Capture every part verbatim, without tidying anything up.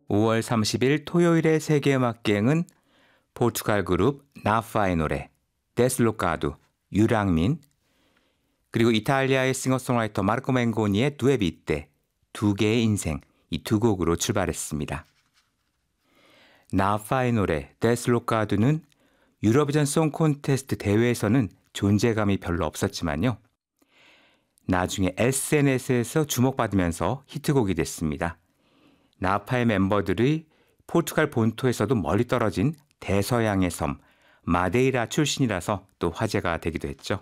오월 삼십일 토요일의 세계음악기행은 포르투갈 그룹 나파의 노래 데슬로카도, 유랑민, 그리고 이탈리아의 싱어송라이터 마르코 맹고니의 두에 비떼, 두 개의 인생, 이 두 곡으로 출발했습니다. 나파의 노래 데슬로카도는 유로비전 송 콘테스트 대회에서는 존재감이 별로 없었지만요. 나중에 에스엔에스에서 주목받으면서 히트곡이 됐습니다. 나파의 멤버들이 포르투갈 본토에서도 멀리 떨어진 대서양의 섬 마데이라 출신이라서 또 화제가 되기도 했죠.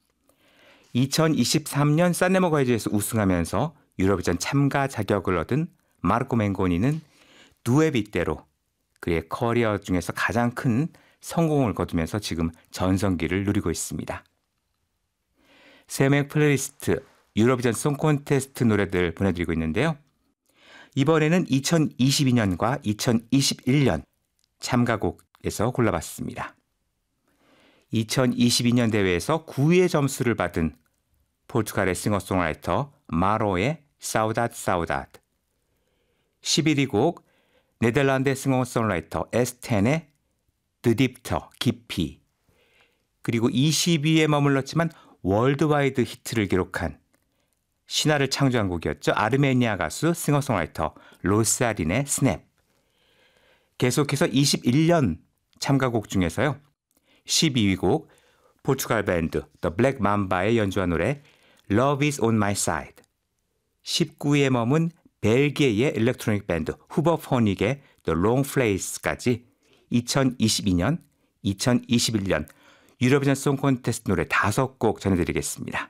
이천이십삼 년 산레모 과제에서 우승하면서 유로비전 참가 자격을 얻은 마르코 맹고니는 두에 비떼로 그의 커리어 중에서 가장 큰 성공을 거두면서 지금 전성기를 누리고 있습니다. 세맥 플레이리스트 유로비전 송 콘테스트 노래들 보내드리고 있는데요. 이번에는 이천이십이 년과 이천이십일 년 참가곡에서 골라봤습니다. 이천이십이 년 대회에서 구 위의 점수를 받은 포르투갈의 싱어송라이터 마로의 사우닷 사우닷, 십일 위 곡 네덜란드의 싱어송라이터 에스텐의 드딥터, 깊이, 그리고 이십 위에 머물렀지만 월드와이드 히트를 기록한 신화를 창조한 곡이었죠. 아르메니아 가수 싱어송라이터 로사린의 스냅. 계속해서 이십일 년 참가곡 중에서요. 십이 위 곡 포르투갈 밴드 The Black Mamba의 연주한 노래 Love is on my side. 십구 위에 머문 벨기에의 일렉트로닉 밴드 후버포닉의 The Long Place까지 이천이십이 년, 이천이십일 년 유로비전 송 콘테스트 노래 다섯 곡 전해드리겠습니다.